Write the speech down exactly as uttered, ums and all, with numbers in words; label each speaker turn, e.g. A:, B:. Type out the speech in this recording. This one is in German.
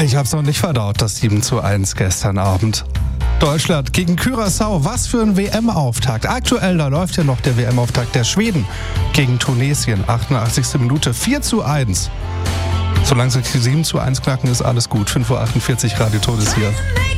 A: Ich hab's noch nicht verdaut, das sieben zu eins gestern Abend. Deutschland gegen Curaçao, was für ein W M-Auftakt. Aktuell, da läuft ja noch der W M-Auftakt der Schweden gegen Tunesien. achtundachtzigste Minute, vier zu eins. Solange sie sieben zu eins knacken, ist alles gut. fünf Uhr achtundvierzig, Radio Todes hier.